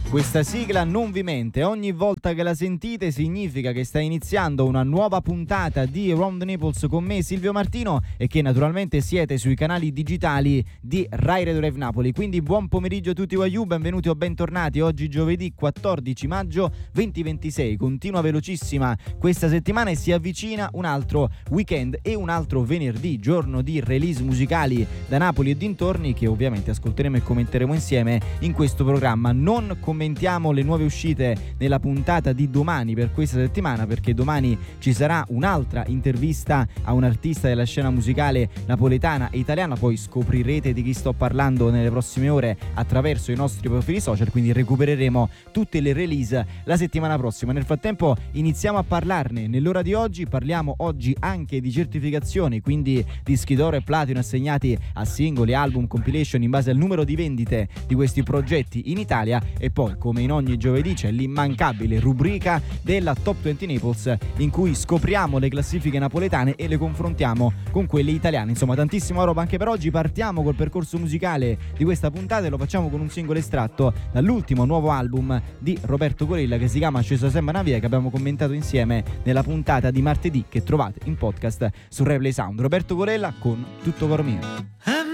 Questa sigla non vi mente, ogni volta che la sentite significa che sta iniziando una nuova puntata di Around the Naples con me Silvio Martino e che naturalmente siete sui canali digitali di Rai Radio Live Napoli. Quindi buon pomeriggio a tutti waiu, benvenuti o bentornati. Oggi giovedì 14 maggio 2026, continua velocissima questa settimana e si avvicina un altro weekend e un altro venerdì, giorno di release musicali da Napoli e dintorni che ovviamente ascolteremo e commenteremo insieme in questo programma. Non commentiamo le nuove uscite nella puntata di domani per questa settimana, perché domani ci sarà un'altra intervista a un artista della scena musicale napoletana e italiana. Poi scoprirete di chi sto parlando nelle prossime ore attraverso i nostri profili social, quindi recupereremo tutte le release la settimana prossima. Nel frattempo iniziamo a parlarne. Nell'ora di oggi parliamo oggi anche di certificazioni, quindi dischi d'oro e platino assegnati a singoli, album, compilation in base al numero di vendite di questi progetti in Italia. E poi, come in ogni giovedì, c'è l'immancabile rubrica della Top 20 Naples, in cui scopriamo le classifiche napoletane e le confrontiamo con quelle italiane. Insomma, tantissima roba anche per oggi. Partiamo col percorso musicale di questa puntata e lo facciamo con un singolo estratto dall'ultimo nuovo album di Roberto Corella che si chiama Sceso Sembra una via, che abbiamo commentato insieme nella puntata di martedì che trovate in podcast su Replay Sound. Roberto Corella con Tutto cor mio.